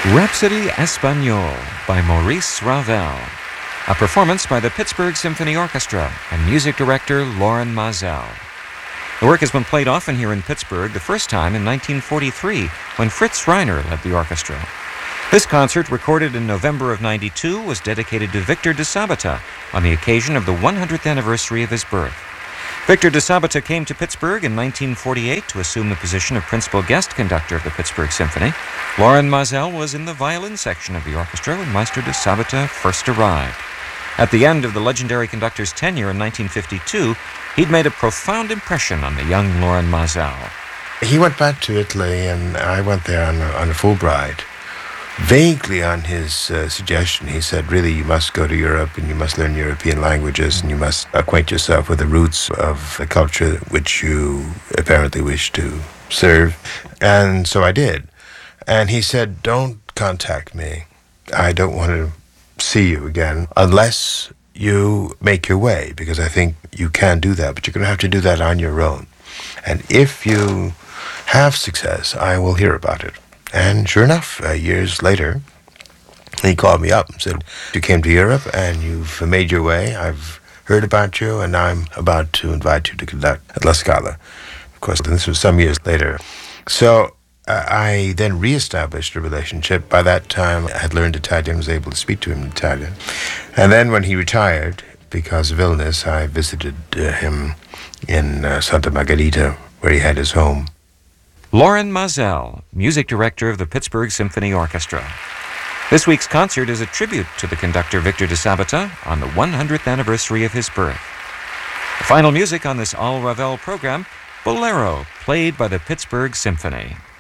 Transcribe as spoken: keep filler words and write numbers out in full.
Rhapsody Espagnole by Maurice Ravel, a performance by the Pittsburgh Symphony Orchestra and music director Lorin Maazel. The work has been played often here in Pittsburgh, the first time in nineteen forty-three, when Fritz Reiner led the orchestra. This concert, recorded in November of ninety-two, was dedicated to Victor de Sabata on the occasion of the one hundredth anniversary of his birth. Victor de Sabata came to Pittsburgh in nineteen forty-eight to assume the position of principal guest conductor of the Pittsburgh Symphony. Lorin Maazel was in the violin section of the orchestra when Maestro de Sabata first arrived. At the end of the legendary conductor's tenure in nineteen fifty-two, he'd made a profound impression on the young Lorin Maazel. He went back to Italy, and I went there on a, on a Fulbright. Vaguely on his uh, suggestion, he said, really, you must go to Europe and you must learn European languages and you must acquaint yourself with the roots of the culture which you apparently wish to serve. And so I did. And he said, don't contact me. I don't want to see you again unless you make your way, because I think you can do that, but you're going to have to do that on your own. And if you have success, I will hear about it. And sure enough, uh, years later, he called me up and said, you came to Europe and you've made your way. I've heard about you, and now I'm about to invite you to conduct at La Scala. Of course, this was some years later. So uh, I then reestablished a relationship. By that time, I had learned Italian, was able to speak to him in Italian. And then when he retired, because of illness, I visited uh, him in uh, Santa Margherita, where he had his home. Lorin Maazel, music director of the Pittsburgh Symphony Orchestra. This week's concert is a tribute to the conductor Victor de Sabata on the one hundredth anniversary of his birth. The final music on this all Ravel program, Bolero, played by the Pittsburgh Symphony.